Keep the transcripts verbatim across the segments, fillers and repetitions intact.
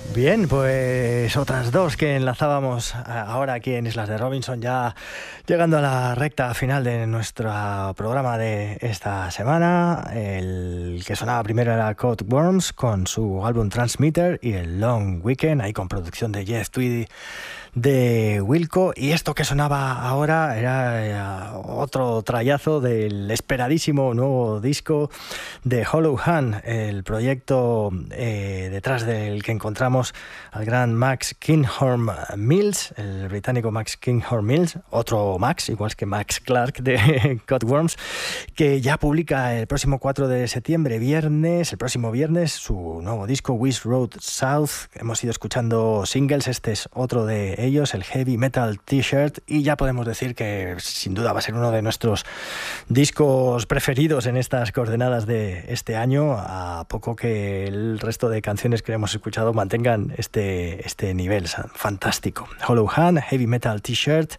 Bien, pues otras dos que enlazábamos ahora aquí en Islas de Robinson, ya llegando a la recta final de nuestro programa de esta semana. El que sonaba primero era Code Worms con su álbum Transmitter y el Long Weekend, ahí con producción de Jeff Tweedy de Wilco, y esto que sonaba ahora era otro trayazo del esperadísimo nuevo disco de Hollow Hand, el proyecto eh, detrás del que encontramos al gran Max Kinghorn Mills, el británico Max Kinghorn Mills, otro Max, igual que Max Clark de Cutworms, que ya publica el próximo cuatro de septiembre, viernes, el próximo viernes, su nuevo disco West Road South. Hemos ido escuchando singles, este es otro de ellos, el Heavy Metal T-Shirt, y ya podemos decir que sin duda va a ser uno de nuestros discos preferidos en estas coordenadas de este año, a poco que el resto de canciones que hemos escuchado mantengan este, este nivel fantástico. Hollow Hand, Heavy Metal T-Shirt,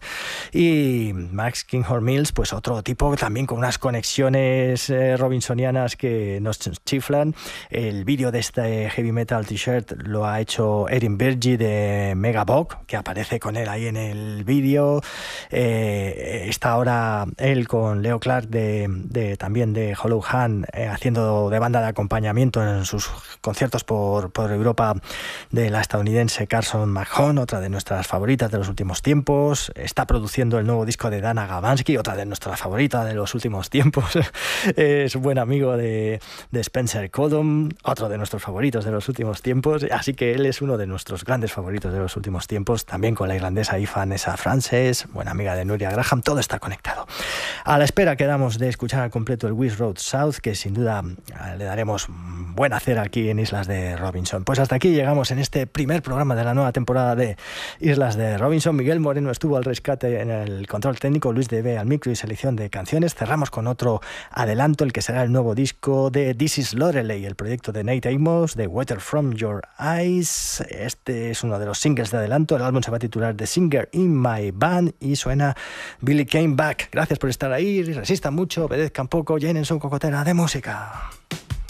y Max Kinghorn Mills, pues otro tipo también con unas conexiones eh, robinsonianas que nos chiflan. El vídeo de este Heavy Metal T-Shirt lo ha hecho Erin Birgi de Megabog, que aparece con él ahí en el vídeo. Eh, está ahora él con Leo Clark de, de también de Hollow Hand, eh, haciendo de banda de acompañamiento en sus conciertos por, por Europa, de la estadounidense Carson McHone, otra de nuestras favoritas de los últimos tiempos. Está produciendo el nuevo disco de Dana Gavansky, otra de nuestras favoritas de los últimos tiempos. Es un buen amigo de, de Spencer Codom, otro de nuestros favoritos de los últimos tiempos, así que él es uno de nuestros grandes favoritos de los últimos tiempos, también con la irlandesa Vanessa Frances, buena amiga de Nuria Graham. Todo está conectado. A la espera quedamos de escuchar al completo el West Road South, que sin duda le daremos buen hacer aquí en Islas de Robinson. Pues hasta aquí llegamos en este primer programa de la nueva temporada de Islas de Robinson. Miguel Moreno estuvo al rescate en el control técnico, Luis de B al micro y selección de canciones. Cerramos con otro adelanto, el que será el nuevo disco de This Is Loreley, el proyecto de Nate Amos, de Water From Your Eyes. Este es uno de los singles de adelanto. El álbum se va a titular The Singer in My Band y suena Billy Came Back. Gracias por estar ahí, resistan mucho, obedezcan poco, llenen su cocotera de música.